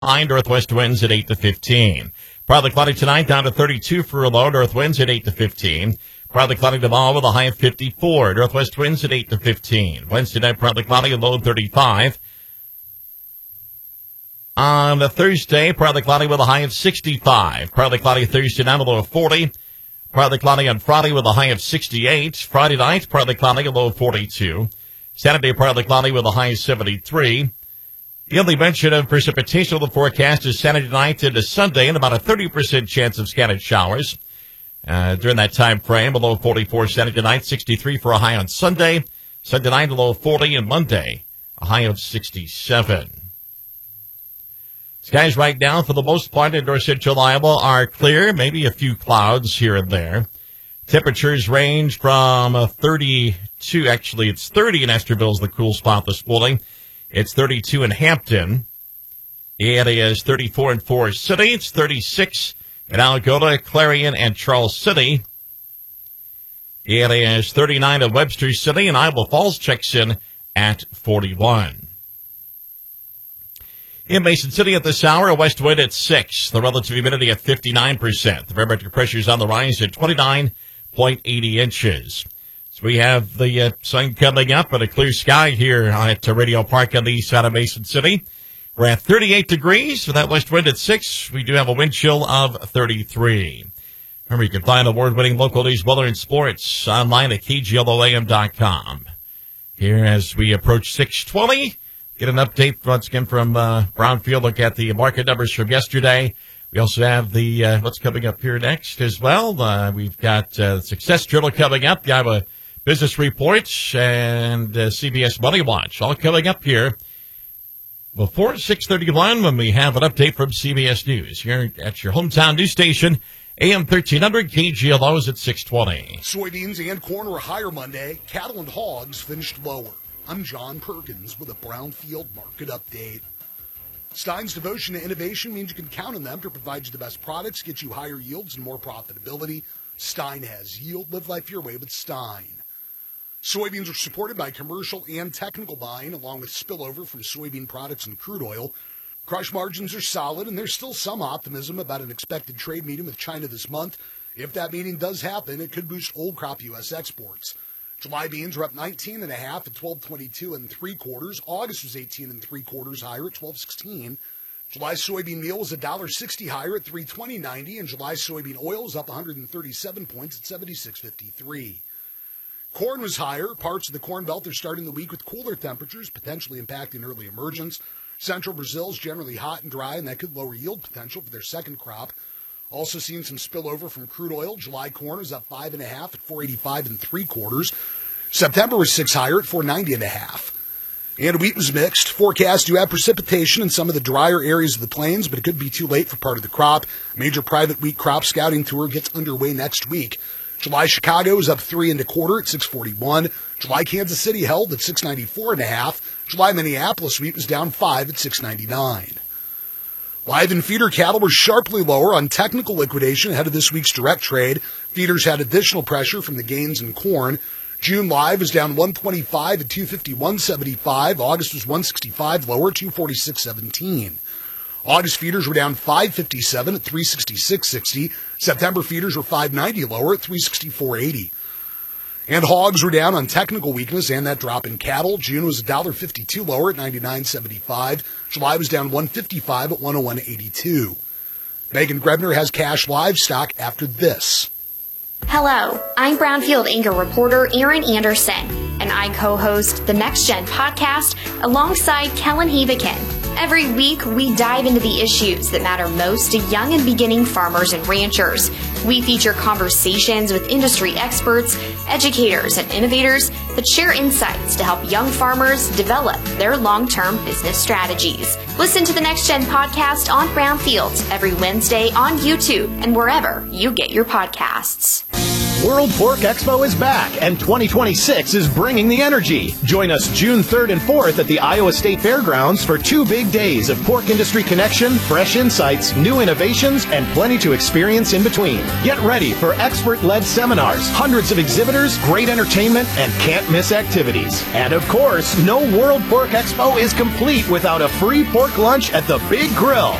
Northwest winds at 8 to 15. Partly cloudy tonight, down to 32 for a low. North winds at 8 to 15. Partly cloudy tomorrow with a high of 54. Northwest winds at 8 to 15. Wednesday night, partly cloudy, a low of 35. On the Thursday, partly cloudy with a high of 65. Partly cloudy Thursday night, a low of 40. Partly cloudy on Friday with a high of 68. Friday night, partly cloudy, a low of 42. Saturday, partly cloudy with a high of 73. The only mention of precipitation on the forecast is Saturday night into Sunday, and about a 30% chance of scattered showers during that time frame. A low of 44 Saturday night, 63 for a high on Sunday. Sunday night, a low of 40, and Monday, a high of 67. Skies right now, for the most part, in north central Iowa are clear, maybe a few clouds here and there. Temperatures range from 32, actually it's 30 in Esterville's the cool spot this morning. It's 32 in Hampton. It is 34 in Forest City. It's 36 in Algona, Clarion, and Charles City. It is 39 in Webster City, and Iowa Falls checks in at 41. In Mason City at this hour, a west wind at 6. The relative humidity at 59%. The barometric pressure is on the rise at 29.80 inches. So we have the sun coming up and a clear sky here at Radio Park on the east side of Mason City. We're at 38 degrees with that west wind at 6. We do have a wind chill of 33. Remember, you can find award-winning local news, weather, and sports online at KGLOAM.com. Here as we approach 6:20. Get an update once again from Brownfield. Look at the market numbers from yesterday. We also have the what's coming up here next as well. We've got Success Journal coming up, the Iowa Business Reports, and CBS Money Watch. All coming up here before 6:31 when we have an update from CBS News here at your hometown news station, AM 1300 KGLO's at 6:20. Soybeans and corn were higher Monday. Cattle and hogs finished lower. I'm John Perkins with a Brownfield Market Update. Stein's devotion to innovation means you can count on them to provide you the best products, get you higher yields and more profitability. Stein has yield. Live life your way with Stein. Soybeans are supported by commercial and technical buying, along with spillover from soybean products and crude oil. Crush margins are solid, and there's still some optimism about an expected trade meeting with China this month. If that meeting does happen, it could boost old crop U.S. exports. July beans are up 19.5 at 12.22 3/4. August was 18 3/4 higher at 12.16. July soybean meal was $1.60 higher at $3.20.90, and July soybean oil is up 137 points at 76.53. Corn was higher. Parts of the Corn Belt are starting the week with cooler temperatures, potentially impacting early emergence. Central Brazil is generally hot and dry, and that could lower yield potential for their second crop. Also seeing some spillover from crude oil. July corn is up 5.5 at 4.85 3/4. September was 6 higher at 4.90.5. And wheat was mixed. Forecasts do have precipitation in some of the drier areas of the plains, but it could be too late for part of the crop. Major private wheat crop scouting tour gets underway next week. July Chicago is up 3.25 at 6.41. July Kansas City held at 6.94.5. July Minneapolis wheat was down 5 at 6.99. Live and feeder cattle were sharply lower on technical liquidation ahead of this week's direct trade. Feeders had additional pressure from the gains in corn. June live was down 125 at 251.75. August was 165 lower, 246.17. August feeders were down 5.57 at 366.60. September feeders were 5.90 lower at 364.80. And hogs were down on technical weakness and that drop in cattle. June was $1.52 lower at 99.75. July was down 1.55 at 101.82. Megan Grebner has cash livestock after this. Hello, I'm Brownfield anchor reporter Erin Anderson, and I co-host the Next Gen podcast alongside Kellen Heavican. Every week, we dive into the issues that matter most to young and beginning farmers and ranchers. We feature conversations with industry experts, educators, and innovators that share insights to help young farmers develop their long-term business strategies. Listen to the Next Gen podcast on Brownfield every Wednesday on YouTube and wherever you get your podcasts. World Pork Expo is back, and 2026 is bringing the energy. Join us June 3rd and 4th at the Iowa State Fairgrounds for 2 big days of pork industry connection, fresh insights, new innovations, and plenty to experience in between. Get ready for expert-led seminars, hundreds of exhibitors, great entertainment, and can't-miss activities. And of course, no World Pork Expo is complete without a free pork lunch at the Big Grill.